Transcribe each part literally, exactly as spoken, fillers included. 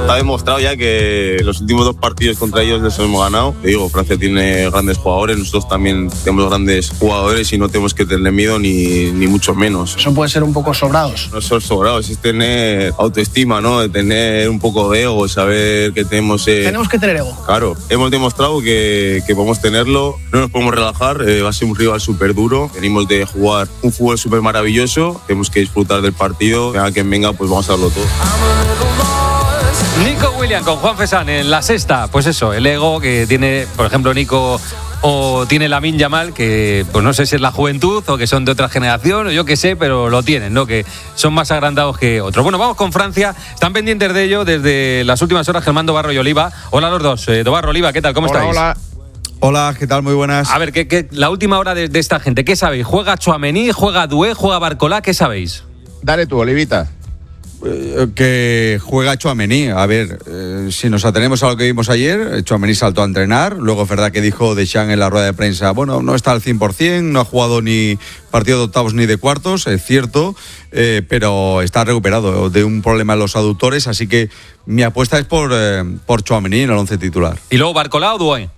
Está demostrado ya que los últimos dos partidos contra ellos les hemos ganado. Te digo, Francia tiene grandes jugadores, nosotros también tenemos grandes jugadores y no tenemos que tener miedo ni, ni mucho menos. Eso puede ser un poco sobrados. No ser sobrados, es tener autoestima, ¿no? De tener un poco de ego, saber que tenemos... Eh... Tenemos que tener ego. Claro, hemos demostrado que, que podemos tenerlo, no nos podemos relajar, eh, va a ser un rival súper duro, venimos de jugar un fútbol súper maravilloso, tenemos que disfrutar del partido, venga quien venga, pues vamos a darlo todo. Nico Williams con Juan Fesán en la sexta, pues eso, el ego que tiene, por ejemplo, Nico o tiene Lamine Yamal, que pues no sé si es la juventud o que son de otra generación o yo qué sé, pero lo tienen, ¿no? Que son más agrandados que otros. Bueno, vamos con Francia, están pendientes de ello desde las últimas horas Germán Dobarro y Oliva. Hola a los dos, eh, Dobarro, Oliva, ¿qué tal? ¿Cómo hola, estáis? Hola. Hola, ¿qué tal? Muy buenas. A ver, ¿qué, qué, la última hora de, de esta gente, ¿qué sabéis? ¿Juega Tchouaméni, juega Doué, juega Barcola? ¿Qué sabéis? Dale tú, Olivita. Eh, que juega Tchouaméni. A ver, eh, si nos atenemos a lo que vimos ayer, Tchouaméni saltó a entrenar. Luego es verdad que dijo Deschamps en la rueda de prensa, bueno, no está al cien por ciento, no ha jugado ni partido de octavos ni de cuartos, es cierto, eh, pero está recuperado de un problema en los aductores, así que mi apuesta es por, eh, por Tchouaméni en el once titular. ¿Y luego Barcola o Doué?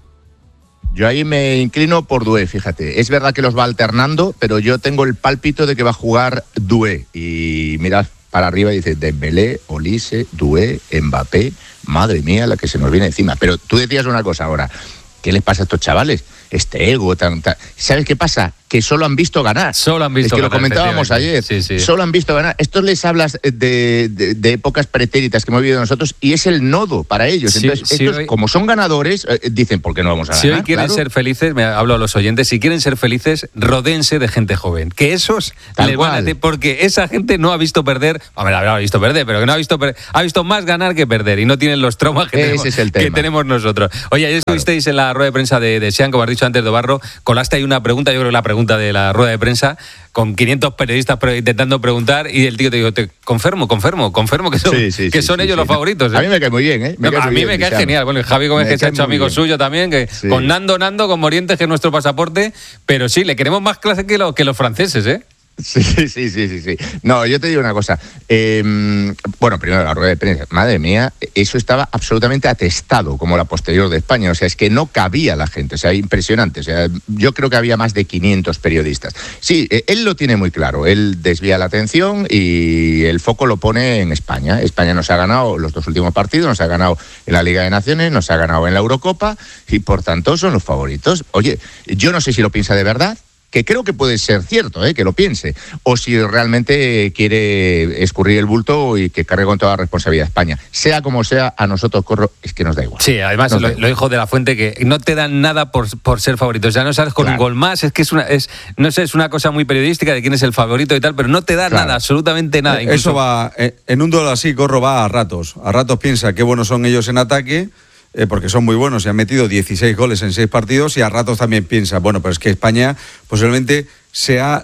Yo ahí me inclino por Doué, fíjate. Es verdad que los va alternando, pero yo tengo el pálpito de que va a jugar Doué. Y mirad para arriba y dice Dembélé, Olise, Doué, Mbappé. Madre mía, la que se nos viene encima. Pero tú decías una cosa ahora. ¿Qué les pasa a estos chavales? Este ego, tan, tan... ¿Sabes qué pasa? Que solo han visto ganar. Solo han visto ganar. Es que ganar, lo comentábamos ayer. Sí, sí. Solo han visto ganar. Estos les hablas de, de, de épocas pretéritas que hemos vivido nosotros y es el nodo para ellos. Sí, Entonces, sí, estos, hoy... como son ganadores, eh, dicen, ¿por qué no vamos a si ganar? Si hoy quieren claro. ser felices, me hablo a los oyentes, si quieren ser felices, rodéense de gente joven. Que esos Tal le van a... Porque esa gente no ha visto perder, a ver, ha visto perder, pero que no ha visto perder, ha visto más ganar que perder y no tienen los traumas que, Ese tenemos, es el que tema. tenemos nosotros. Oye, ayer claro. estuvisteis en la rueda de prensa de, de Sean, como has dicho antes, Dobarro, colaste ahí una pregunta, yo creo que la pregunta de la rueda de prensa, con quinientos periodistas intentando preguntar y el tío te dijo, te confirmo, confirmo, confirmo que son, sí, sí, que sí, son sí, ellos sí, los no. favoritos. ¿eh? A mí me cae muy bien, ¿eh? Me No, cae a muy mí bien, me cae Cristiano. genial. Bueno, y Javi Gómez, Me que se ha cae hecho muy amigo bien. suyo también, que Sí. con Nando Nando, con Morientes, que es nuestro pasaporte, pero sí, le queremos más clase que, lo, que los franceses, ¿eh? Sí, sí, sí, sí, sí. No, yo te digo una cosa. Eh, bueno, primero la rueda de prensa. Madre mía, eso estaba absolutamente atestado, como la posterior de España. O sea, es que no cabía la gente. O sea, impresionante. O sea, yo creo que había más de quinientos periodistas. Sí, él lo tiene muy claro. Él desvía la atención y el foco lo pone en España. España nos ha ganado los dos últimos partidos, nos ha ganado en la Liga de Naciones, nos ha ganado en la Eurocopa y, por tanto, son los favoritos. Oye, yo no sé si lo piensa de verdad, que creo que puede ser cierto, ¿eh? Que lo piense, o si realmente quiere escurrir el bulto y que cargue con toda la responsabilidad de España. Sea como sea, a nosotros, Corro, es que nos da igual. Sí, además lo, lo dijo de la Fuente, que no te dan nada por, por ser favorito. O sea, no sabes con claro. un gol más, es que es una, es, no sé, es una cosa muy periodística de quién es el favorito y tal, pero no te da claro. nada, absolutamente nada. Incluso... Eso va, en un duelo así, Corro, va a ratos. A ratos piensa qué buenos son ellos en ataque, Eh, porque son muy buenos y han metido dieciséis goles en seis partidos, y a ratos también piensa, bueno, pero es que España posiblemente sea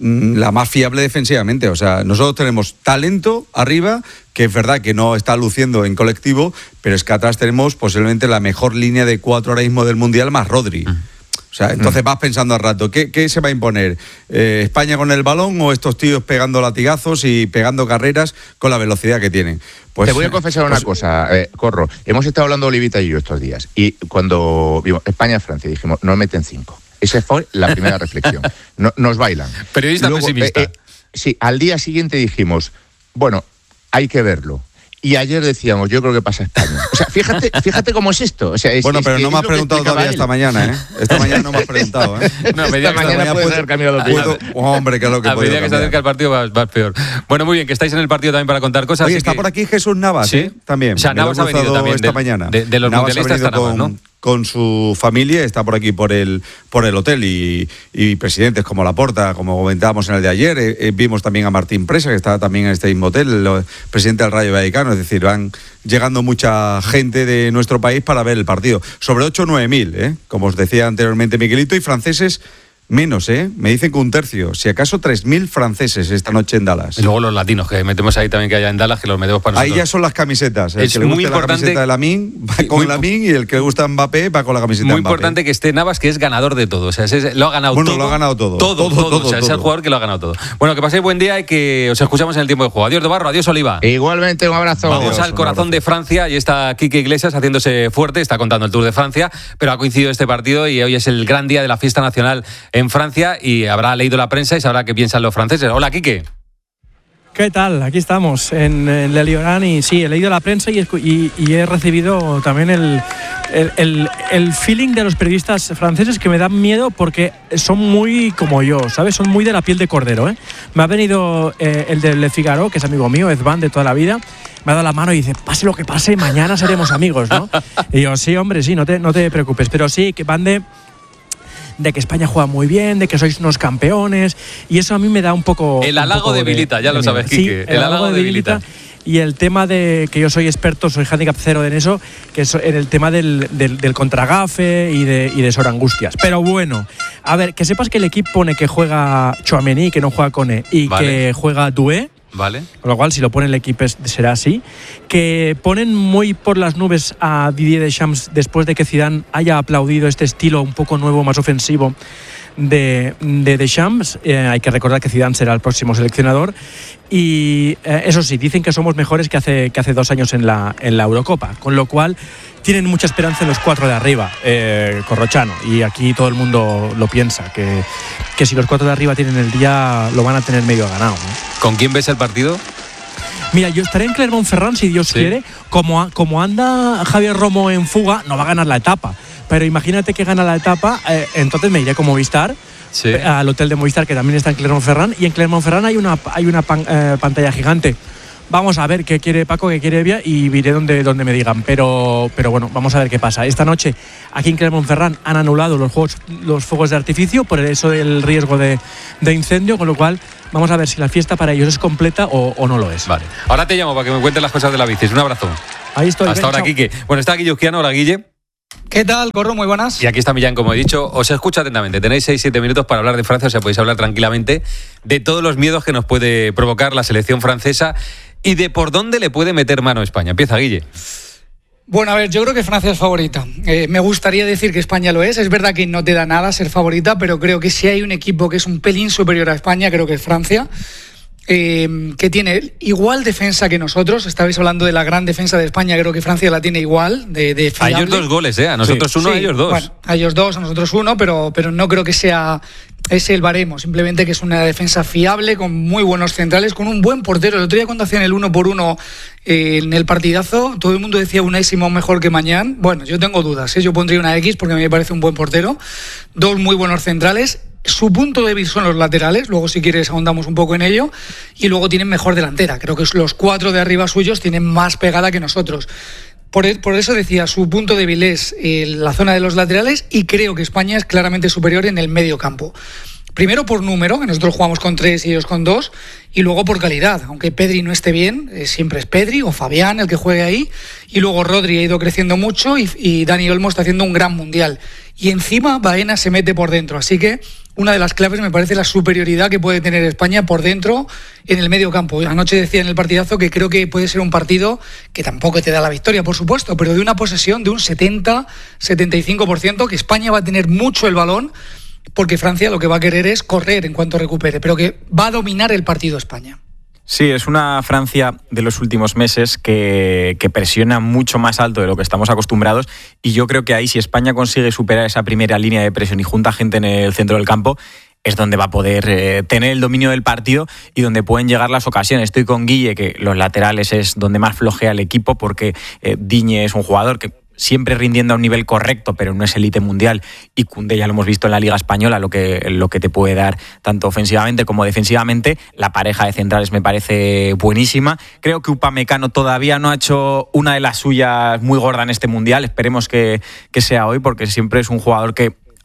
la más fiable defensivamente. O sea, nosotros tenemos talento arriba, que es verdad que no está luciendo en colectivo, pero es que atrás tenemos posiblemente la mejor línea de cuatro ahora mismo del Mundial, más Rodri. Mm. O sea, entonces vas pensando al rato, ¿qué, qué se va a imponer? Eh, ¿España con el balón o estos tíos pegando latigazos y pegando carreras con la velocidad que tienen? Pues, te voy a confesar una pues, cosa, eh, Corro. Hemos estado hablando Olivita y yo estos días, y cuando vimos España-Francia dijimos, nos meten cinco. Esa fue la primera reflexión. No, nos bailan. Periodista Luego, pesimista. Eh, eh, sí, al día siguiente dijimos, bueno, hay que verlo. Y ayer decíamos, yo creo que pasa España. O sea, fíjate, fíjate cómo es esto. O sea, es, bueno, es, pero es, no es me has preguntado todavía esta mañana, ¿eh? Esta mañana no me has preguntado, ¿eh? No, esta esta mañana, mañana puede haber cambiado de opinión. Hombre, que es lo que a medida que se acerca el partido va, va peor. Bueno, muy bien, que estáis en el partido también para contar cosas. Oye, está que... por aquí Jesús Navas, ¿Sí? ¿eh? También. O sea, Navas ha venido también esta de, mañana. De, de los Navas mundialistas está Navas, ¿no? Con su familia, está por aquí por el por el hotel, y, y presidentes como Laporta, como comentábamos en el de ayer, eh, vimos también a Martín Presa, que está también en este mismo hotel, el presidente del Rayo Vallecano. Es decir, van llegando mucha gente de nuestro país para ver el partido, sobre ocho o nueve mil, ¿eh? Como os decía anteriormente Miguelito, y franceses Menos, ¿eh? Me dicen que un tercio. Si acaso tres mil franceses esta noche en Dallas. Y luego los latinos, que metemos ahí también que haya en Dallas, que los metemos para nosotros. Ahí ya son las camisetas. El es que le muy guste importante, la camiseta de Lamine va con muy, Lamine y el que le gusta Mbappé va con la camiseta de Muy Mbappé. importante que esté Navas, que es ganador de todo. O sea, ese, lo ha ganado bueno, todo. lo ha ganado todo. Todo, todo. todo, todo o sea, todo. es el jugador que lo ha ganado todo. Bueno, que paséis buen día y que os escuchamos en el tiempo de juego. Adiós, de Barro. Adiós, Oliva. Igualmente, un abrazo. Vamos Adiós, al corazón abrazo. de Francia y está Quique Iglesias haciéndose fuerte, está contando el Tour de Francia, pero ha coincidido este partido y hoy es el gran día de la fiesta nacional en Francia y habrá leído la prensa y sabrá qué piensan los franceses. Hola, Quique. ¿Qué tal? Aquí estamos en, en Le Liorán y sí, he leído la prensa y, y, y he recibido también el, el, el, el feeling de los periodistas franceses que me dan miedo porque son muy como yo, ¿sabes? Son muy de la piel de cordero, ¿eh? Me ha venido eh, el de Le Figaro, que es amigo mío, Edvan de toda la vida, me ha dado la mano y dice, pase lo que pase, mañana seremos amigos, ¿no? Y yo, sí, hombre, sí, no te, no te preocupes, pero sí, que van de... de que España juega muy bien, de que sois unos campeones, y eso a mí me da un poco... El halago debilita, ya lo sabes, Quique. Sí, el halago debilita. Y el tema de que yo soy experto, soy handicap cero en eso, que es en el tema del, del, del contragafe y de, y de Sorangustias. Pero bueno, a ver, que sepas que el equipo pone que juega Tchouaméni, que no juega Koné, y vale. que juega Doué. Vale. Con lo cual, si lo pone el equipo será así. Que ponen muy por las nubes a Didier Deschamps después de que Zidane haya aplaudido este estilo un poco nuevo, más ofensivo de, de Deschamps. Eh, hay que recordar que Zidane será el próximo seleccionador. Y eh, eso sí, dicen que somos mejores que hace, que hace dos años en la, en la Eurocopa. Con lo cual, tienen mucha esperanza en los cuatro de arriba, eh, Corrochano. Y aquí todo el mundo lo piensa, que, que si los cuatro de arriba tienen el día, lo van a tener medio ganado, ¿no? ¿Con quién ves el partido? Mira, yo estaré en Clermont-Ferrand si Dios ¿Sí? quiere. Como, como anda Javier Romo en fuga, no va a ganar la etapa. Pero imagínate que gana la etapa, eh, entonces me iré con Movistar. Sí. Al hotel de Movistar, que también está en Clermont-Ferrand. Y en Clermont-Ferrand hay una, hay una pan, eh, pantalla gigante. Vamos a ver qué quiere Paco, qué quiere Evia y iré donde, donde me digan. Pero, pero bueno, vamos a ver qué pasa. Esta noche, aquí en Clermont-Ferrand, han anulado los, juegos, los fuegos de artificio por eso del riesgo de, de incendio, con lo cual vamos a ver si la fiesta para ellos es completa o, o no lo es. Vale. Ahora te llamo para que me cuentes las cosas de la bici. Un abrazo. Ahí estoy. Hasta ven, ahora, chao. Quique. Bueno, está Guille Uzquiano. Hola, Guille. ¿Qué tal, Corro? Muy buenas. Y aquí está Millán, como he dicho. Os escucho atentamente. Tenéis seis siete minutos para hablar de Francia, o sea, podéis hablar tranquilamente de todos los miedos que nos puede provocar la selección francesa y de por dónde le puede meter mano a España. Empieza, Guille. Bueno, a ver, yo creo que Francia es favorita. Eh, me gustaría decir que España lo es. Es verdad que no te da nada ser favorita, pero creo que si hay un equipo que es un pelín superior a España, creo que es Francia. Eh, que tiene igual defensa que nosotros. Estabais hablando de la gran defensa de España, creo que Francia la tiene igual de, de a ellos dos goles, ¿eh? A nosotros sí. uno, sí. a ellos dos. Bueno, a ellos dos, a nosotros uno, pero, pero no creo que sea ese el baremo, simplemente que es una defensa fiable, con muy buenos centrales, con un buen portero. El otro día cuando hacían el uno por uno eh, en el partidazo, todo el mundo decía Unai Simón mejor que Mañán. Bueno, yo tengo dudas, ¿eh? Yo pondría una X porque a mí me parece un buen portero. Dos muy buenos centrales. Su punto débil son los laterales, luego si quieres ahondamos un poco en ello, y luego tienen mejor delantera. Creo que los cuatro de arriba suyos tienen más pegada que nosotros. Por, por eso decía, su punto débil es eh, la zona de los laterales, y creo que España es claramente superior en el medio campo. Primero por número, que nosotros jugamos con tres y ellos con dos, y luego por calidad. Aunque Pedri no esté bien, eh, siempre es Pedri o Fabián el que juegue ahí, y luego Rodri ha ido creciendo mucho y, y Dani Olmo está haciendo un gran mundial. Y encima Baena se mete por dentro, así que una de las claves me parece la superioridad que puede tener España por dentro en el medio campo. Anoche decía en el partidazo que creo que puede ser un partido que tampoco te da la victoria, por supuesto, pero de una posesión de un setenta, setenta y cinco por ciento, que España va a tener mucho el balón, porque Francia lo que va a querer es correr en cuanto recupere, pero que va a dominar el partido España. Sí, es una Francia de los últimos meses que, que presiona mucho más alto de lo que estamos acostumbrados, y yo creo que ahí, si España consigue superar esa primera línea de presión y junta gente en el centro del campo, es donde va a poder eh, tener el dominio del partido y donde pueden llegar las ocasiones. Estoy con Guille, que los laterales es donde más flojea el equipo, porque eh, Digne es un jugador que siempre rindiendo a un nivel correcto, pero no es élite mundial, y Koundé ya lo hemos visto en la Liga Española, lo que, lo que te puede dar tanto ofensivamente como defensivamente. La pareja de centrales me parece buenísima. Creo que Upamecano todavía no ha hecho una de las suyas muy gorda en este mundial. Esperemos que, que sea hoy, porque siempre es un jugador que,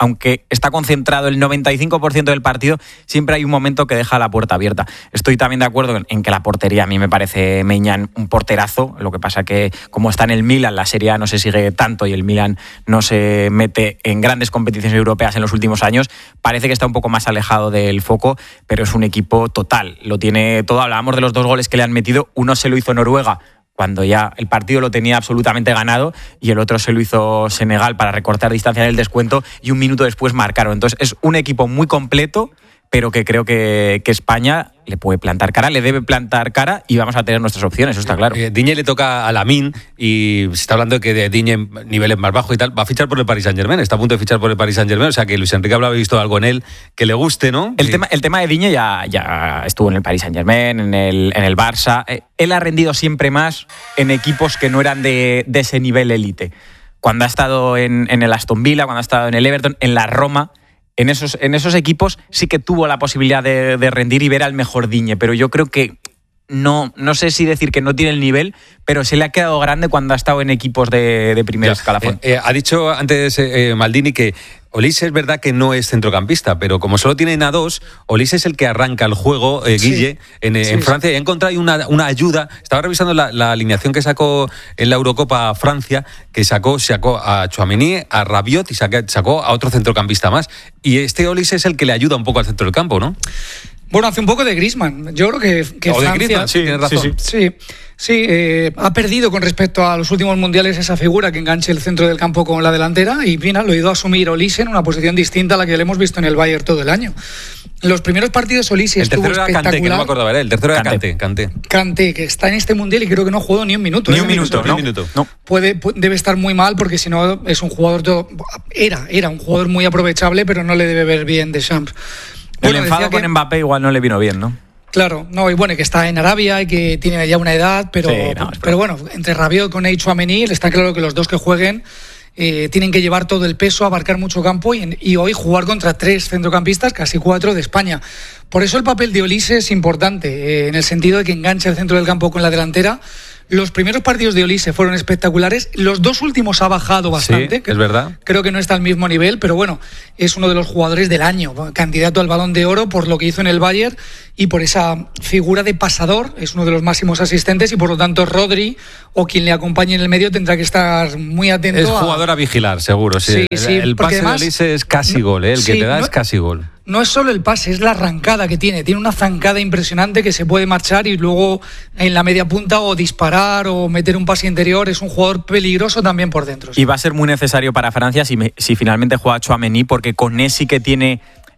aunque está concentrado el noventa y cinco por ciento del partido, siempre hay un momento que deja la puerta abierta. Estoy también de acuerdo en, en que la portería, a mí me parece Maignan un porterazo, lo que pasa que como está en el Milan, la Serie A no se sigue tanto y el Milan no se mete en grandes competiciones europeas en los últimos años, parece que está un poco más alejado del foco, pero es un equipo total, lo tiene todo. Hablábamos de los dos goles que le han metido, uno se lo hizo Noruega cuando ya el partido lo tenía absolutamente ganado y el otro se lo hizo Senegal para recortar distancia en el descuento y un minuto después marcaron. Entonces es un equipo muy completo, pero que creo que, que España le puede plantar cara, le debe plantar cara y vamos a tener nuestras opciones, eso está claro. Eh, Digne le toca a Lamine y se está hablando de que de Digne en niveles más bajos y tal, va a fichar por el Paris Saint-Germain, está a punto de fichar por el Paris Saint-Germain, o sea que Luis Enrique habrá visto algo en él que le guste, ¿no? El, sí. tema, el tema de Digne ya, ya estuvo en el Paris Saint-Germain, en el, en el Barça. Eh, él ha rendido siempre más en equipos que no eran de, de ese nivel élite. Cuando ha estado en, en el Aston Villa, cuando ha estado en el Everton, en la Roma, En esos, en esos equipos sí que tuvo la posibilidad de, de rendir y ver al mejor Digne, pero yo creo que no, no sé si decir que no tiene el nivel, pero se le ha quedado grande cuando ha estado en equipos de, de primer ya, escalafón. Eh, eh, ha dicho antes eh, Maldini que Olise es verdad que no es centrocampista, pero como solo tienen a dos, Olise es el que arranca el juego, eh, Guille, sí. en, en sí, Francia. Sí. He encontrado una, una ayuda. Estaba revisando la, la alineación que sacó en la Eurocopa Francia, que sacó, sacó a Tchouaméni, a Rabiot y sacó, sacó a otro centrocampista más. Y este Olise es el que le ayuda un poco al centro del campo, ¿no? Bueno, hace un poco de Griezmann. Yo creo que, que o Francia... de Griezmann, sí, tienes razón. Sí, sí, sí, sí eh, ha perdido con respecto a los últimos mundiales esa figura que enganche el centro del campo con la delantera y mira, lo ha ido a asumir Olise en una posición distinta a la que le hemos visto en el Bayern todo el año. Los primeros partidos Olise estuvo espectacular. El tercero era Kanté, que no me acordaba, ¿eh? El tercero era Kanté. Kanté. Kanté, que está en este mundial y creo que no ha jugado ni un minuto. Ni ¿eh? un minuto, no. Ni un minuto. No. Puede, puede, debe estar muy mal porque si no es un jugador... Todo, era, era un jugador muy aprovechable, pero no le debe ver bien Deschamps. Bueno, el enfado con que, Mbappé igual no le vino bien, ¿no? Claro, no, y bueno, que está en Arabia y que tiene ya una edad, pero, sí, no, pero bueno, entre Rabiot con Tchouaméni está claro que los dos que jueguen eh, tienen que llevar todo el peso, abarcar mucho campo y, y hoy jugar contra tres centrocampistas, casi cuatro de España. Por eso el papel de Olise es importante, eh, en el sentido de que engancha el centro del campo con la delantera. Los primeros partidos de Olise fueron espectaculares. Los dos últimos ha bajado bastante. Sí, es verdad. Creo que no está al mismo nivel, pero bueno, es uno de los jugadores del año, candidato al Balón de Oro por lo que hizo en el Bayern y por esa figura de pasador. Es uno de los máximos asistentes y por lo tanto Rodri o quien le acompañe en el medio tendrá que estar muy atento. Es jugador a, a vigilar, seguro. Sí, sí, sí, el pase además, de Olise es casi no, gol, ¿eh? el sí, que te da no, es casi gol. No es solo el pase, es la arrancada que tiene. Tiene una zancada impresionante que se puede marchar y luego en la media punta o disparar o meter un pase interior. Es un jugador peligroso también por dentro. Sí. Y va a ser muy necesario para Francia si, me, si finalmente juega Tchouaméni, porque con Messi que tiene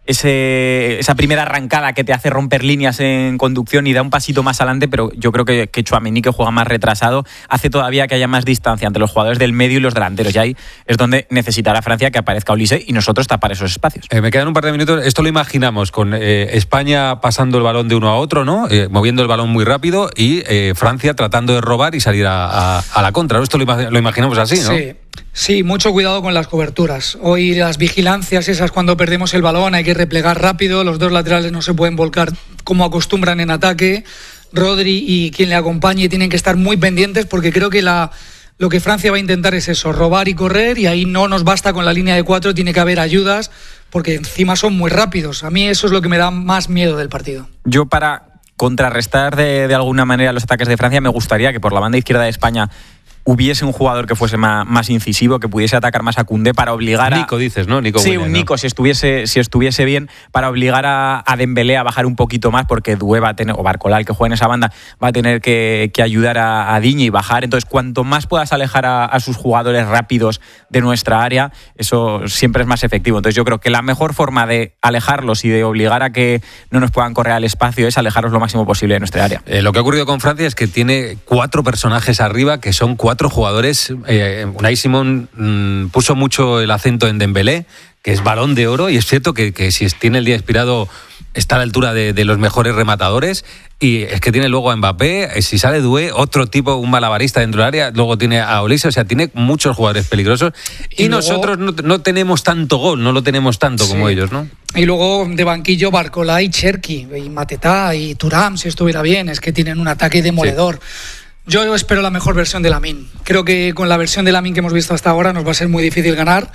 ese, esa primera arrancada que te hace romper líneas en conducción y da un pasito más adelante, pero yo creo que, que Tchouaméni, que juega más retrasado, hace todavía que haya más distancia entre los jugadores del medio y los delanteros, y ahí es donde necesitará Francia que aparezca Olise y nosotros tapar esos espacios. Eh, me quedan un par de minutos. Esto lo imaginamos con eh, España pasando el balón de uno a otro, ¿no? Eh, moviendo el balón muy rápido y eh, Francia tratando de robar y salir a, a, a la contra, ¿no? Esto lo, lo imaginamos así, ¿no? Sí. Sí, mucho cuidado con las coberturas. Hoy las vigilancias esas cuando perdemos el balón hay que replegar rápido, los dos laterales no se pueden volcar como acostumbran en ataque. Rodri y quien le acompañe tienen que estar muy pendientes porque creo que la, lo que Francia va a intentar es eso, robar y correr, y ahí no nos basta con la línea de cuatro, tiene que haber ayudas porque encima son muy rápidos. A mí eso es lo que me da más miedo del partido. Yo para contrarrestar de, de alguna manera los ataques de Francia me gustaría que por la banda izquierda de España hubiese un jugador que fuese más, más incisivo, que pudiese atacar más a Koundé para obligar a... Nico dices, ¿no? Nico sí, Williams, un Nico, ¿no? si estuviese si estuviese bien, para obligar a, a Dembélé a bajar un poquito más, porque Doué va a tener, o Barcola, el que juega en esa banda, va a tener que, que ayudar a, a Digne y bajar. Entonces, cuanto más puedas alejar a, a sus jugadores rápidos de nuestra área, eso siempre es más efectivo. Entonces, yo creo que la mejor forma de alejarlos y de obligar a que no nos puedan correr al espacio es alejarlos lo máximo posible de nuestra área. Eh, lo que ha ocurrido con Francia es que tiene cuatro personajes arriba, que son cuatro jugadores. Eh, Unai Simón mmm, puso mucho el acento en Dembélé, que es Balón de Oro, y es cierto que, que si tiene el día inspirado está a la altura de, de los mejores rematadores, y es que tiene luego a Mbappé, si sale Doué, otro tipo, un malabarista dentro del área, luego tiene a Olise, o sea, tiene muchos jugadores peligrosos, y, y luego, nosotros no, no tenemos tanto gol, no lo tenemos tanto sí. como ellos, ¿no? Y luego de banquillo Barcola y Cherki, y Matetá y Thuram, si estuviera bien, es que tienen un ataque demoledor. Sí. Yo espero la mejor versión de Lamine. Creo que con la versión de Lamine que hemos visto hasta ahora nos va a ser muy difícil ganar.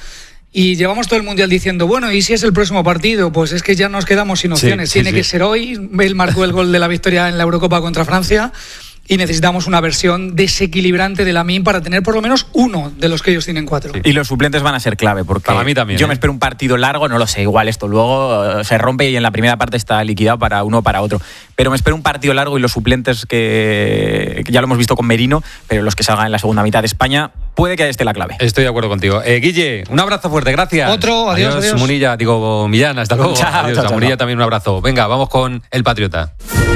Y llevamos todo el Mundial diciendo, bueno, ¿y si es el próximo partido? Pues es que ya nos quedamos sin opciones. Sí, sí, Tiene sí. que ser hoy. Él marcó el gol de la victoria en la Eurocopa contra Francia y necesitamos una versión desequilibrante de Lamine para tener por lo menos uno de los que ellos tienen cuatro. Y los suplentes van a ser clave, porque para mí también, yo ¿eh? me espero un partido largo, no lo sé, igual esto luego eh, se rompe y en la primera parte está liquidado para uno o para otro. Pero me espero un partido largo y los suplentes que, que ya lo hemos visto con Merino, pero los que salgan en la segunda mitad de España, puede que ahí esté la clave. Estoy de acuerdo contigo. Eh, Guille, un abrazo fuerte, gracias. Otro, adiós, adiós. Munilla, digo, Millán, hasta luego. Chao, adiós, chao, a chao, Munilla chao. también un abrazo. Venga, vamos con el Patriota.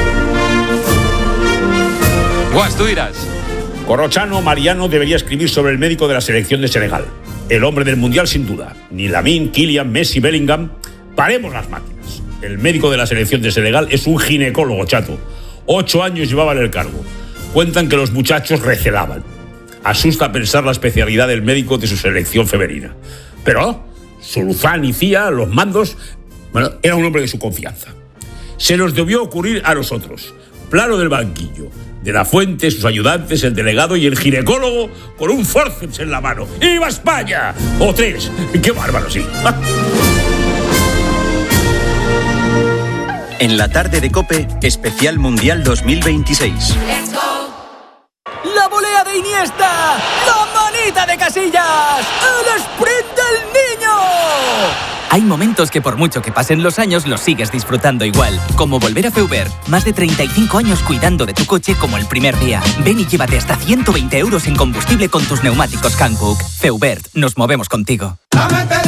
Guas, tú dirás. Corrochano Mariano debería escribir sobre el médico de la selección de Senegal. El hombre del Mundial sin duda. Ni Lamine, Kylian, Messi, Bellingham. Paremos las máquinas. El médico de la selección de Senegal es un ginecólogo, chato. Ocho años llevaba en el cargo. Cuentan que los muchachos recelaban. Asusta pensar la especialidad del médico de su selección femenina. Pero Sulfán y Cía, los mandos, bueno, era un hombre de su confianza. Se nos debió ocurrir a nosotros. Plano del banquillo. De la Fuente, sus ayudantes, el delegado y el ginecólogo con un forceps en la mano. ¡Viva España! O tres. ¡Qué bárbaro, sí! En la tarde de COPE, especial Mundial dos mil veintiséis. ¡La volea de Iniesta! ¡La manita de Casillas! ¡El sprint del niño! Hay momentos que por mucho que pasen los años los sigues disfrutando igual. Como volver a Feubert. Más de treinta y cinco años cuidando de tu coche como el primer día. Ven y llévate hasta ciento veinte euros en combustible con tus neumáticos Hankook. Feubert, nos movemos contigo.